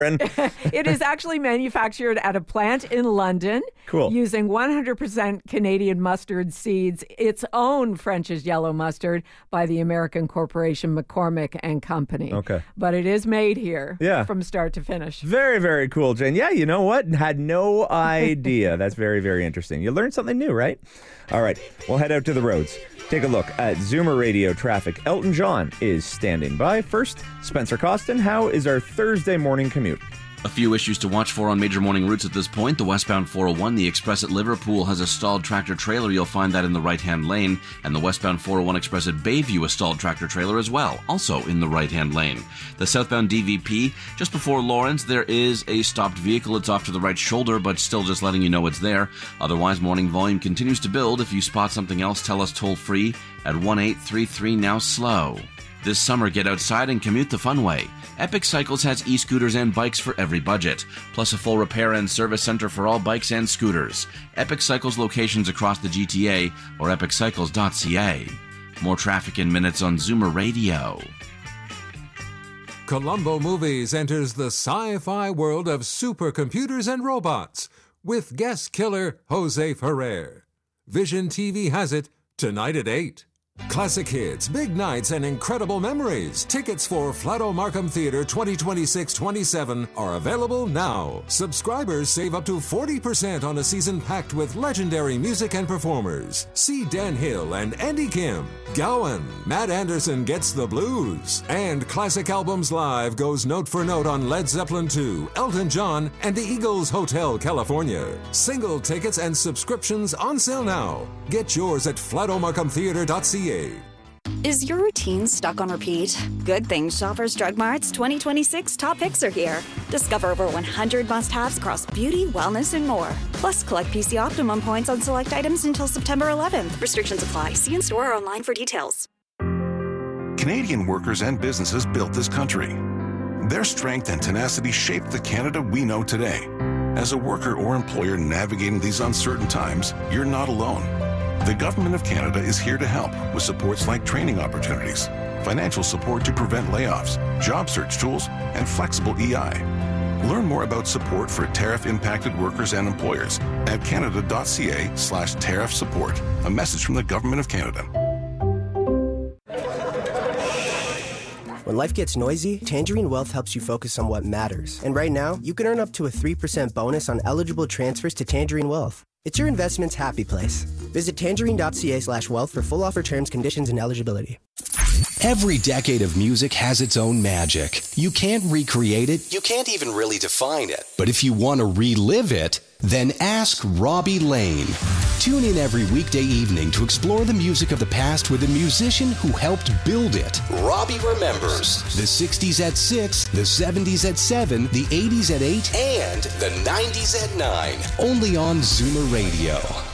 It is actually manufactured at a plant in London. Cool. Using 100% Canadian mustard seeds, its own French's yellow mustard by the American corporation McCormick and Company. Okay. But it is made here from start to finish. Very, very cool, Jane. Yeah, you know what? Had no idea. That's very, very interesting. You learned something new, right? All right, we'll head out to the roads. Take a look at Zoomer Radio traffic. Elton John is standing by. First, Spencer Costin, how is our Thursday morning commute? A few issues to watch for on major morning routes at this point. The westbound 401, the express at Liverpool has a stalled tractor-trailer. You'll find that in the right-hand lane. And the westbound 401 express at Bayview, a stalled tractor-trailer as well, also in the right-hand lane. The southbound DVP, just before Lawrence, there is a stopped vehicle. It's off to the right shoulder, but still just letting you know it's there. Otherwise, morning volume continues to build. If you spot something else, tell us toll-free at 1-833 now slow. This summer, get outside and commute the fun way. Epic Cycles has e-scooters and bikes for every budget, plus a full repair and service center for all bikes and scooters. Epic Cycles locations across the GTA or epiccycles.ca. More traffic in minutes on Zoomer Radio. Colombo Movies enters the sci-fi world of supercomputers and robots with guest killer Jose Ferrer. Vision TV has it tonight at 8. Classic hits, big nights, and incredible memories. Tickets for Flato Markham Theatre 2026-27 are available now. Subscribers save up to 40% on a season packed with legendary music and performers. See Dan Hill and Andy Kim. Gowan, Matt Anderson Gets the Blues. And Classic Albums Live goes note for note on Led Zeppelin II, Elton John, and the Eagles Hotel California. Single tickets and subscriptions on sale now. Get yours at flatomarkhamtheatre.ca. Is your routine stuck on repeat? Good thing Shoppers Drug Mart's 2026 top picks are here. Discover over 100 must-haves across beauty, wellness, and more. Plus, collect PC Optimum points on select items until September 11th. Restrictions apply. See in store or online for details. Canadian workers and businesses built this country. Their strength and tenacity shaped the Canada we know today. As a worker or employer navigating these uncertain times, you're not alone. The Government of Canada is here to help with supports like training opportunities, financial support to prevent layoffs, job search tools, and flexible EI. Learn more about support for tariff-impacted workers and employers at canada.ca/tariff support. A message from the Government of Canada. When life gets noisy, Tangerine Wealth helps you focus on what matters. And right now, you can earn up to a 3% bonus on eligible transfers to Tangerine Wealth. It's your investment's happy place. Visit tangerine.ca/wealth for full offer terms, conditions, and eligibility. Every decade of music has its own magic. You can't recreate it. You can't even really define it. But if you want to relive it, then ask Robbie Lane. Tune in every weekday evening to explore the music of the past with a musician who helped build it. Robbie remembers the 60s at 6, the 70s at 7, the 80s at 8, and the 90s at 9. Only on Zoomer Radio.